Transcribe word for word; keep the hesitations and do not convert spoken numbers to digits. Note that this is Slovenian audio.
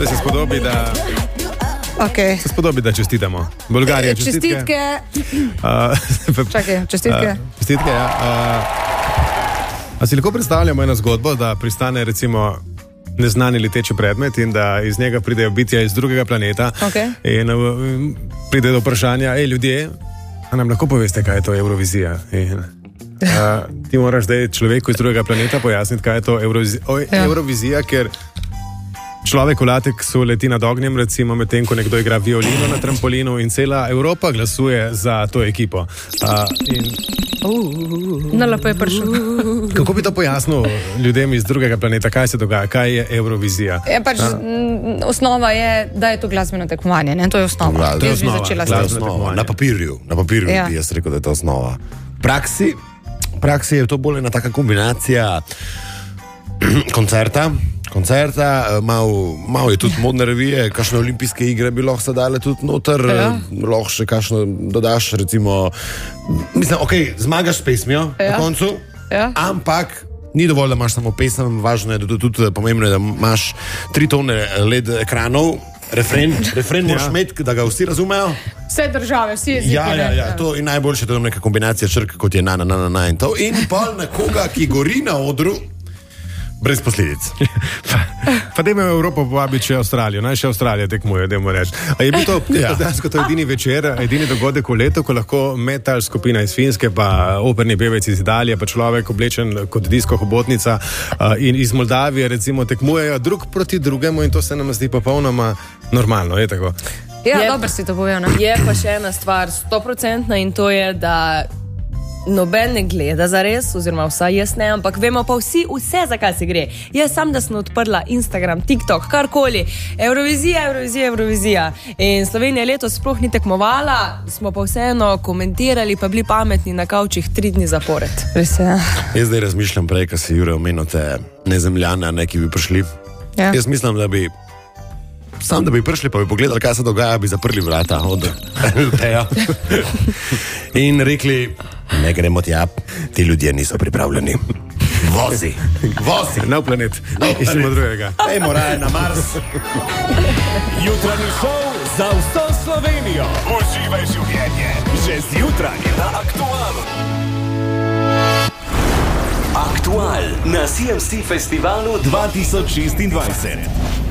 Da se spodobi, da... Okay. Se spodobi, da čestitamo. Bolgarija, čestitke. Čestitke. Uh, Čakaj, čestitke. Uh, čestitke, ja. Uh, a si lahko predstavljamo eno zgodbo, da pristane recimo neznani leteči predmet in da iz njega pridejo bitja iz drugega planeta Okay. in uh, pride do vprašanja, ej ljudje, a nam lahko poveste, kaj je to Eurovizija? In, uh, ti moraš zdaj človeku iz drugega planeta pojasniti, kaj je to Eurovizija, o, Ja. Eurovizija, ker človek v lateksu leti nad ognjem, recimo medtem, ko nekdo igra violino na trampolinu in cela Evropa glasuje za to ekipo. Uh, in Na lepo je prišel. kako bi to pojasnil ljudem iz drugega planeta, kaj se dogaja, kaj je Eurovizija? Je pač, m, osnova je, da je to glasbeno tekmovanje, ne? To je osnova. Dobra, to je Jaz bi osnova, začela s glasbeno tem. Osnova, tekmovanje. na papirju, na papirju Ja. bi jaz rekel, da je to osnova. V praksi, v praksi je to bolj ena taka kombinacija koncerta, koncerta, malo mal je tudi modne revije, kakšne olimpijske igre bi lahko se dale tudi noter, Ja. lahko še kakšno dodaš, recimo, mislim, ok, zmagaš s pesmijo Ja. na koncu, Ja. ampak ni dovolj, da imaš samo pesem, važno je, da tudi, tudi pomembno je, da imaš tri tone L E D ekranov, refren, refren moraš Ja. imeti, da ga vsi razumejo. Vse države, vsi jeziki. Ja, ja, ne? ja, to je najboljše, to je neka kombinacija črk, kot je na, na, na, na, na in to. In pol nekoga, ki gori na odru, brez posledic. Pa dajmo Evropo povabiti še Avstralijo, naj še Avstralija tekmuje, dajmo reči. A je bil to Ja. dejansko to edini večer, edini dogodek v letu, ko lahko metal skupina iz Finske, pa operni pevec iz Italije, pa človek oblečen kot disko hobotnica uh, in iz Moldavije recimo tekmujejo drug proti drugemu in to se nam zdi popolnoma normalno, je tako? Ja, Je- dobro si to povedal. ne? Je pa še ena stvar, stoprocentna, in to je, da noben ne gleda za res, oziroma vsaj jaz ne, ampak vemo pa vsi vse, za kaj se gre. Jaz sam, da sem odprla Instagram, TikTok, karkoli, Eurovizija, Eurovizija, Eurovizija. In Slovenija letos sploh ni tekmovala, smo pa vseeno komentirali, pa bili pametni na kavčih tri dni zapored. Res je. Jaz zdaj razmišljam prej, ko si Jure omenil te nezemljane, ne, ki bi prišli. Ja. Jaz mislim, da bi sam, da bi prišli, pa bi pogledali, kaj se dogaja, bi zaprli vrata od L P-ja in rekli, ne gremo tja, ti ljudje niso pripravljeni. Vozi, vozi. Nov planet, Nov iščemo planet. drugega. Dajmo raje na Mars. Jutranji šov za vso Slovenijo. Uživaj življenje. Že zjutraj na Aktualu. Aktual na C M C Festivalu dva tisoč šestindvajset.